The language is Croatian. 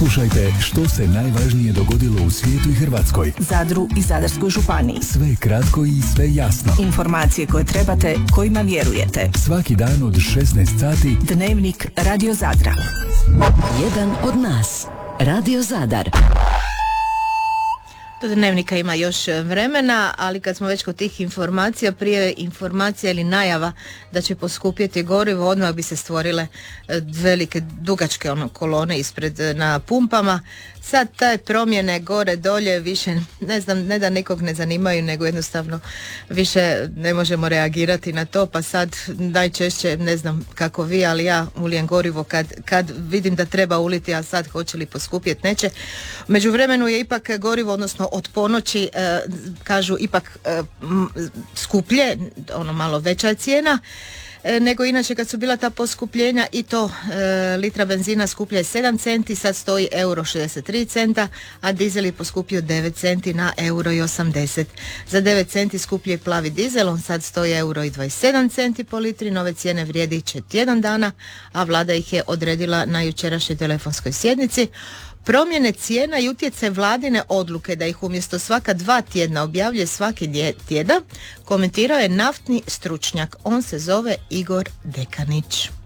Poslušajte što se najvažnije dogodilo u svijetu i Hrvatskoj, Zadru i Zadarskoj županiji. sve kratko i sve jasno. Informacije koje trebate, kojima vjerujete. Svaki dan od 16 sati. Dnevnik Radio Zadra. Jedan od nas. Radio Zadar. Do dnevnika ima još vremena, ali kad smo već kod tih informacija, prije informacija ili najava da će poskupjeti gorivo, odmah bi se stvorile velike dugačke kolone ispred na pumpama. Sad te promjene gore dolje više, ne znam, ne da nikog ne zanimaju, nego jednostavno više ne možemo reagirati na to, pa sad najčešće, ne znam kako vi, ali ja ulijem gorivo kad vidim da treba uliti, a sad hoće li poskupjeti, neće. U međuvremenu je ipak gorivo, odnosno od ponoći, kažu ipak skuplje, malo veća je cijena nego inače kad su bila ta poskupljenja, i to litra benzina skuplja je 7 centi, sad stoji €63, a dizel je poskupio 9 centi na €80. Za 9 centi skuplji je plavi dizel, on sad stoji €27 po litri, nove cijene vrijedi će tjedan dana, a vlada ih je odredila na jučerašnjoj telefonskoj sjednici. Promjene cijena i utjecaj vladine odluke da ih umjesto svaka 2 tjedna objavljuje svaki tjedan komentirao je naftni stručnjak. On se zove Igor Dekanić.